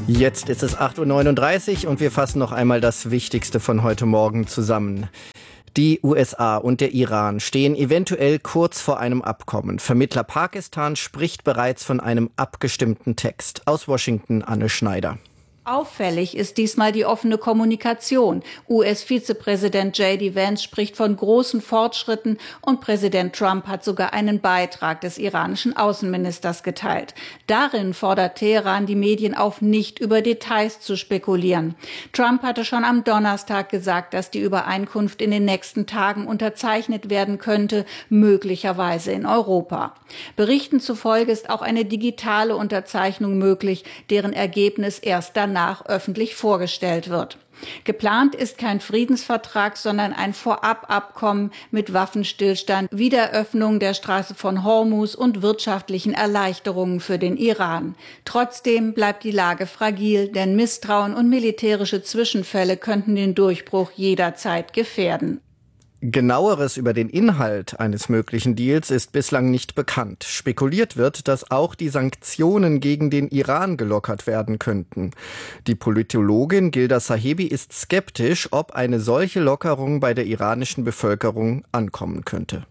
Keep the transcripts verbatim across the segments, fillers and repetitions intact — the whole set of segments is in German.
Jetzt ist es acht Uhr neununddreißig und wir fassen noch einmal das Wichtigste von heute Morgen zusammen. Die U S A und der Iran stehen eventuell kurz vor einem Abkommen. Vermittler Pakistan spricht bereits von einem abgestimmten Text. Aus Washington Anne Schneider. Auffällig ist diesmal die offene Kommunikation. U S-Vizepräsident J D Vance spricht von großen Fortschritten und Präsident Trump hat sogar einen Beitrag des iranischen Außenministers geteilt. Darin fordert Teheran die Medien auf, nicht über Details zu spekulieren. Trump hatte schon am Donnerstag gesagt, dass die Übereinkunft in den nächsten Tagen unterzeichnet werden könnte, möglicherweise in Europa. Berichten zufolge ist auch eine digitale Unterzeichnung möglich, deren Ergebnis erst danach öffentlich vorgestellt wird. Geplant ist kein Friedensvertrag, sondern ein Vorababkommen mit Waffenstillstand, Wiederöffnung der Straße von Hormuz und wirtschaftlichen Erleichterungen für den Iran. Trotzdem bleibt die Lage fragil, denn Misstrauen und militärische Zwischenfälle könnten den Durchbruch jederzeit gefährden. Genaueres über den Inhalt eines möglichen Deals ist bislang nicht bekannt. Spekuliert wird, dass auch die Sanktionen gegen den Iran gelockert werden könnten. Die Politologin Gilda Sahebi ist skeptisch, ob eine solche Lockerung bei der iranischen Bevölkerung ankommen könnte.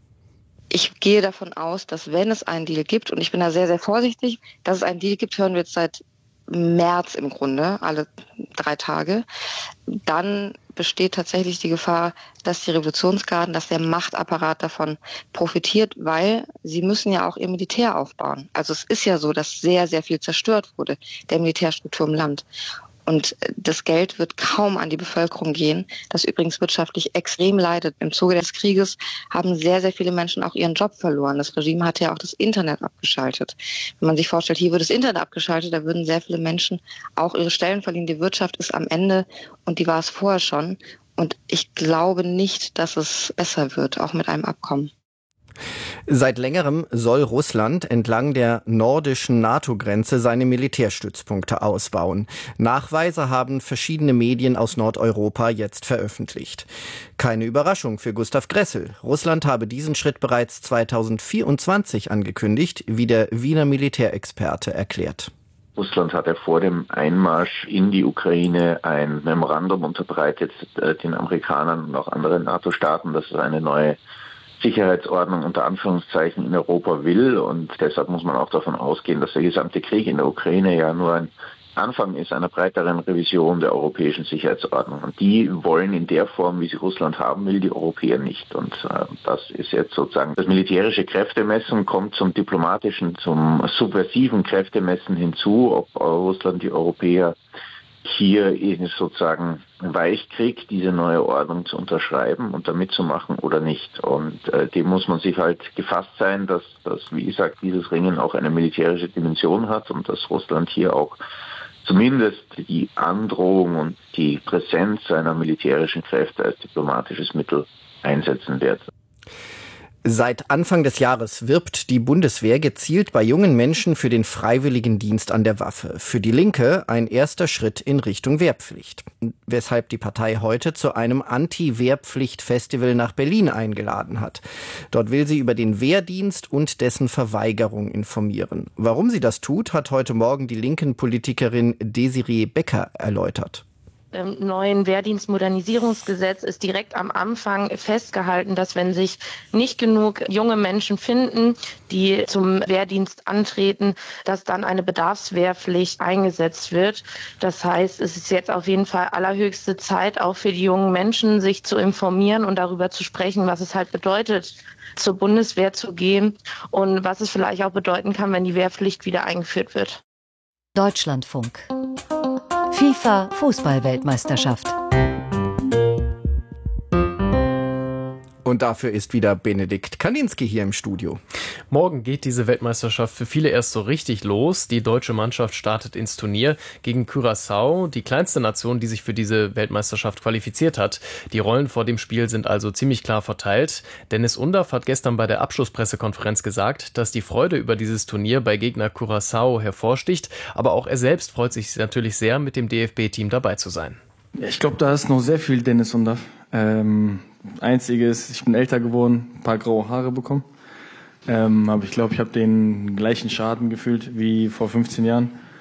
Ich gehe davon aus, dass wenn es einen Deal gibt, und ich bin da sehr, sehr vorsichtig, dass es einen Deal gibt, hören wir jetzt seit März im Grunde, alle drei Tage, dann besteht tatsächlich die Gefahr, dass die Revolutionsgarden, dass der Machtapparat davon profitiert, weil sie müssen ja auch ihr Militär aufbauen. Also es ist ja so, dass sehr, sehr viel zerstört wurde, der Militärstruktur im Land. Und das Geld wird kaum an die Bevölkerung gehen, das übrigens wirtschaftlich extrem leidet. Im Zuge des Krieges haben sehr, sehr viele Menschen auch ihren Job verloren. Das Regime hat ja auch das Internet abgeschaltet. Wenn man sich vorstellt, hier wird das Internet abgeschaltet, da würden sehr viele Menschen auch ihre Stellen verlieren. Die Wirtschaft ist am Ende und die war es vorher schon. Und ich glaube nicht, dass es besser wird, auch mit einem Abkommen. Seit längerem soll Russland entlang der nordischen NATO-Grenze seine Militärstützpunkte ausbauen. Nachweise haben verschiedene Medien aus Nordeuropa jetzt veröffentlicht. Keine Überraschung für Gustav Gressel. Russland habe diesen Schritt bereits zweitausendvierundzwanzig angekündigt, wie der Wiener Militärexperte erklärt. Russland hat ja vor dem Einmarsch in die Ukraine ein Memorandum unterbreitet, den Amerikanern und auch anderen NATO-Staaten, dass es eine neue Sicherheitsordnung unter Anführungszeichen in Europa will, und deshalb muss man auch davon ausgehen, dass der gesamte Krieg in der Ukraine ja nur ein Anfang ist einer breiteren Revision der europäischen Sicherheitsordnung. Und die wollen in der Form, wie sie Russland haben will, die Europäer nicht. Und äh, das ist jetzt sozusagen das militärische Kräftemessen, kommt zum diplomatischen, zum subversiven Kräftemessen hinzu, ob Russland die Europäer hier sozusagen weichkriegt, diese neue Ordnung zu unterschreiben und da mitzumachen oder nicht. Und äh, dem muss man sich halt gefasst sein, dass, dass, wie gesagt, dieses Ringen auch eine militärische Dimension hat und dass Russland hier auch zumindest die Androhung und die Präsenz seiner militärischen Kräfte als diplomatisches Mittel einsetzen wird. Seit Anfang des Jahres wirbt die Bundeswehr gezielt bei jungen Menschen für den freiwilligen Dienst an der Waffe. Für die Linke ein erster Schritt in Richtung Wehrpflicht. Weshalb die Partei heute zu einem Anti-Wehrpflicht-Festival nach Berlin eingeladen hat. Dort will sie über den Wehrdienst und dessen Verweigerung informieren. Warum sie das tut, hat heute Morgen die linken Politikerin Desiree Becker erläutert. Im neuen Wehrdienstmodernisierungsgesetz ist direkt am Anfang festgehalten, dass wenn sich nicht genug junge Menschen finden, die zum Wehrdienst antreten, dass dann eine Bedarfswehrpflicht eingesetzt wird. Das heißt, es ist jetzt auf jeden Fall allerhöchste Zeit, auch für die jungen Menschen, sich zu informieren und darüber zu sprechen, was es halt bedeutet, zur Bundeswehr zu gehen und was es vielleicht auch bedeuten kann, wenn die Wehrpflicht wieder eingeführt wird. Deutschlandfunk. FIFA-Fußball-Weltmeisterschaft. Und dafür ist wieder Benedikt Kalinski hier im Studio. Morgen geht diese Weltmeisterschaft für viele erst so richtig los. Die deutsche Mannschaft startet ins Turnier gegen Curaçao, die kleinste Nation, die sich für diese Weltmeisterschaft qualifiziert hat. Die Rollen vor dem Spiel sind also ziemlich klar verteilt. Dennis Undaff hat gestern bei der Abschlusspressekonferenz gesagt, dass die Freude über dieses Turnier bei Gegner Curaçao hervorsticht. Aber auch er selbst freut sich natürlich sehr, mit dem D F B-Team dabei zu sein. Ja, ich glaube, da ist noch sehr viel Dennis Undaff. Ähm, Einziges, ich bin älter geworden, ein paar graue Haare bekommen. Ähm, aber ich glaube, ich habe den gleichen Schaden gefühlt wie vor fünfzehn Jahren.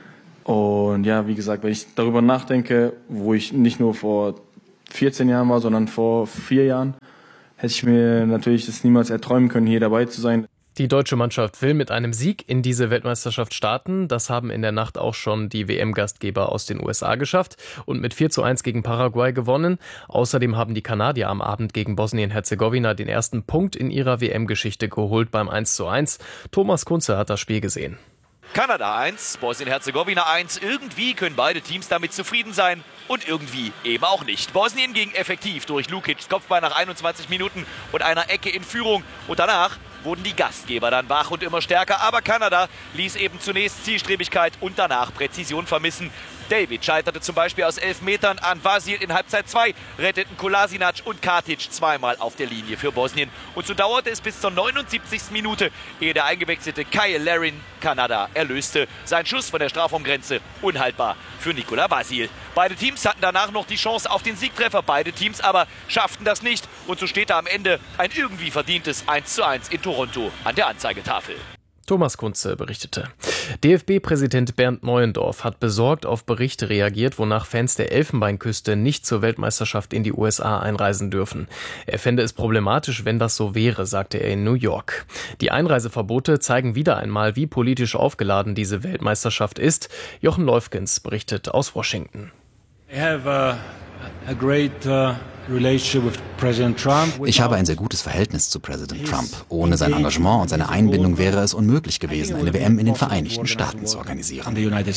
Und ja, wie gesagt, wenn ich darüber nachdenke, wo ich nicht nur vor vierzehn Jahren war, sondern vor vier Jahren, hätte ich mir natürlich das niemals erträumen können, hier dabei zu sein. Die deutsche Mannschaft will mit einem Sieg in diese Weltmeisterschaft starten. Das haben in der Nacht auch schon die W M-Gastgeber aus den U S A geschafft und mit vier zu eins gegen Paraguay gewonnen. Außerdem haben die Kanadier am Abend gegen Bosnien-Herzegowina den ersten Punkt in ihrer W M-Geschichte geholt beim eins zu eins. Thomas Kunze hat das Spiel gesehen. Kanada eins, Bosnien-Herzegowina eins. Irgendwie können beide Teams damit zufrieden sein und irgendwie eben auch nicht. Bosnien ging effektiv durch Lukics Kopfball nach einundzwanzig Minuten und einer Ecke in Führung. Und danach wurden die Gastgeber dann wach und immer stärker. Aber Kanada ließ eben zunächst Zielstrebigkeit und danach Präzision vermissen. David scheiterte zum Beispiel aus elf Metern an Vasil in Halbzeit zwei, retteten Kolasinac und Katic zweimal auf der Linie für Bosnien. Und so dauerte es bis zur neunundsiebzigsten Minute, ehe der eingewechselte Kyle Larin Kanada erlöste. Sein Schuss von der Strafraumgrenze unhaltbar für Nicolas Vasil. Beide Teams hatten danach noch die Chance auf den Siegtreffer. Beide Teams aber schafften das nicht. Und so steht da am Ende ein irgendwie verdientes eins zu eins in Toronto an der Anzeigetafel. Thomas Kunze berichtete. D F B-Präsident Bernd Neuendorf hat besorgt auf Berichte reagiert, wonach Fans der Elfenbeinküste nicht zur Weltmeisterschaft in die U S A einreisen dürfen. Er fände es problematisch, wenn das so wäre, sagte er in New York. Die Einreiseverbote zeigen wieder einmal, wie politisch aufgeladen diese Weltmeisterschaft ist. Jochen Leufgens berichtet aus Washington. I have a, a great, uh Ich habe ein sehr gutes Verhältnis zu Präsident Trump. Ohne sein Engagement und seine Einbindung wäre es unmöglich gewesen, eine W M in den Vereinigten Staaten zu organisieren.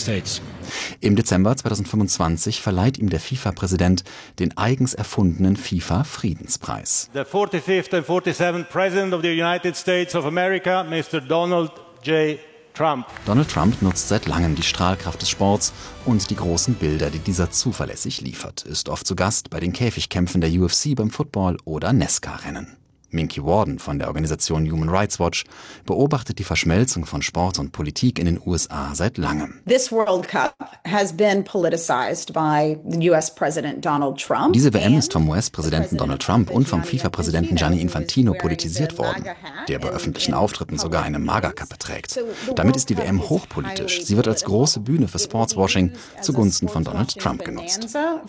Im Dezember zweitausendfünfundzwanzig verleiht ihm der FIFA-Präsident den eigens erfundenen FIFA-Friedenspreis. Der forty-fifth and forty-seventh President of the United States of America, Mister Donald J. Trump. Donald Trump nutzt seit langem die Strahlkraft des Sports und die großen Bilder, die dieser zuverlässig liefert, ist oft zu Gast bei den Käfigkämpfen der U F C beim Football oder NASCAR-Rennen. Minky Warden von der Organisation Human Rights Watch beobachtet die Verschmelzung von Sport und Politik in den U S A seit langem. This World Cup has been politicized by the U S President Donald Trump. Diese W M ist vom U S-Präsidenten Donald Trump und vom FIFA-Präsidenten Gianni Infantino politisiert worden, der bei öffentlichen Auftritten sogar eine Magerkappe trägt. Damit ist die W M hochpolitisch. Sie wird als große Bühne für Sportswashing zugunsten von Donald Trump genutzt.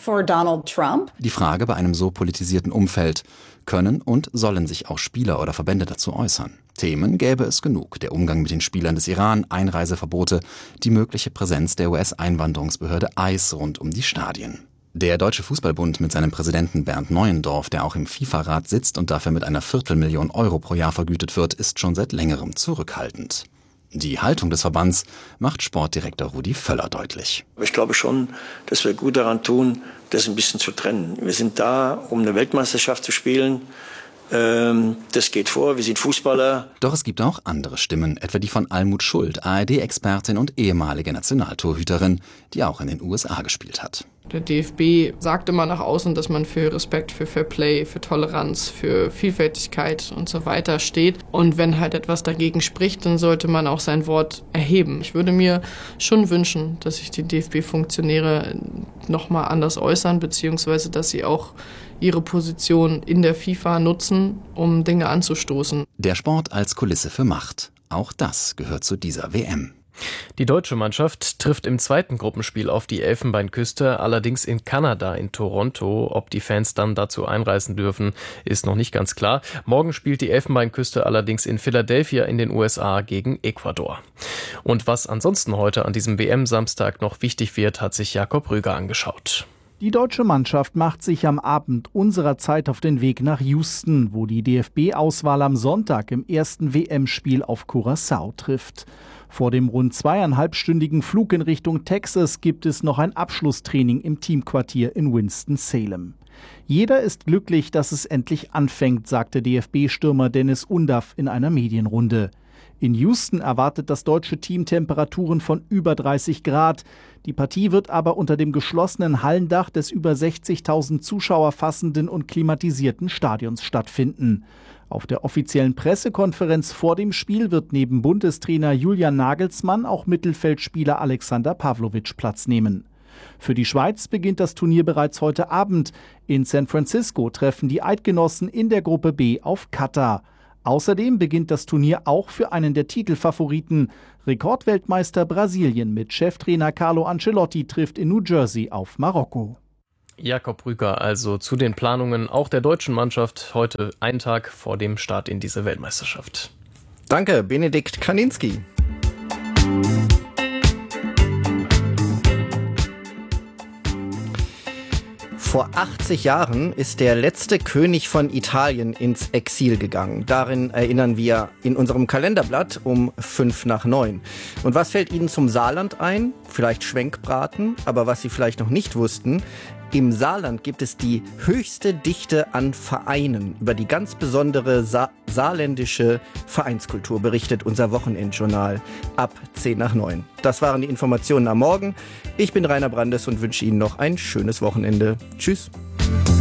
Die Frage bei einem so politisierten Umfeld: Können und sollen sich auch Spieler oder Verbände dazu äußern? Themen gäbe es genug. Der Umgang mit den Spielern des Iran, Einreiseverbote, die mögliche Präsenz der U S-Einwanderungsbehörde I C E rund um die Stadien. Der Deutsche Fußballbund mit seinem Präsidenten Bernd Neuendorf, der auch im FIFA-Rat sitzt und dafür mit einer Viertelmillion Euro pro Jahr vergütet wird, ist schon seit längerem zurückhaltend. Die Haltung des Verbands macht Sportdirektor Rudi Völler deutlich. Ich glaube schon, dass wir gut daran tun, das ein bisschen zu trennen. Wir sind da, um eine Weltmeisterschaft zu spielen. Das geht vor, wir sind Fußballer. Doch es gibt auch andere Stimmen, etwa die von Almut Schuld, A R D-Expertin und ehemalige Nationaltorhüterin, die auch in den U S A gespielt hat. Der D F B sagt immer nach außen, dass man für Respekt, für Fair Play, für Toleranz, für Vielfältigkeit und so weiter steht. Und wenn halt etwas dagegen spricht, dann sollte man auch sein Wort erheben. Ich würde mir schon wünschen, dass sich die D F B-Funktionäre nochmal anders äußern, beziehungsweise dass sie auch ihre Position in der FIFA nutzen, um Dinge anzustoßen. Der Sport als Kulisse für Macht. Auch das gehört zu dieser W M. Die deutsche Mannschaft trifft im zweiten Gruppenspiel auf die Elfenbeinküste, allerdings in Kanada, in Toronto. Ob die Fans dann dazu einreisen dürfen, ist noch nicht ganz klar. Morgen spielt die Elfenbeinküste allerdings in Philadelphia in den U S A gegen Ecuador. Und was ansonsten heute an diesem W M-Samstag noch wichtig wird, hat sich Jakob Rüger angeschaut. Die deutsche Mannschaft macht sich am Abend unserer Zeit auf den Weg nach Houston, wo die D F B-Auswahl am Sonntag im ersten W M-Spiel auf Curaçao trifft. Vor dem rund zweieinhalbstündigen Flug in Richtung Texas gibt es noch ein Abschlusstraining im Teamquartier in Winston-Salem. Jeder ist glücklich, dass es endlich anfängt, sagte D F B-Stürmer Dennis Undaff in einer Medienrunde. In Houston erwartet das deutsche Team Temperaturen von über dreißig Grad. Die Partie wird aber unter dem geschlossenen Hallendach des über sechzigtausend Zuschauer fassenden und klimatisierten Stadions stattfinden. Auf der offiziellen Pressekonferenz vor dem Spiel wird neben Bundestrainer Julian Nagelsmann auch Mittelfeldspieler Alexander Pavlovic Platz nehmen. Für die Schweiz beginnt das Turnier bereits heute Abend. In San Francisco treffen die Eidgenossen in der Gruppe B auf Katar. Außerdem beginnt das Turnier auch für einen der Titelfavoriten. Rekordweltmeister Brasilien mit Cheftrainer Carlo Ancelotti trifft in New Jersey auf Marokko. Jakob Rüger also zu den Planungen auch der deutschen Mannschaft heute einen Tag vor dem Start in diese Weltmeisterschaft. Danke, Benedikt Kaninski. Vor achtzig Jahren ist der letzte König von Italien ins Exil gegangen. Darin erinnern wir in unserem Kalenderblatt um fünf nach neun. Und was fällt Ihnen zum Saarland ein? Vielleicht Schwenkbraten, aber was Sie vielleicht noch nicht wussten: Im Saarland gibt es die höchste Dichte an Vereinen. Über die ganz besondere Sa- saarländische Vereinskultur berichtet unser Wochenendjournal ab zehn nach neun. Das waren die Informationen am Morgen. Ich bin Rainer Brandes und wünsche Ihnen noch ein schönes Wochenende. Tschüss.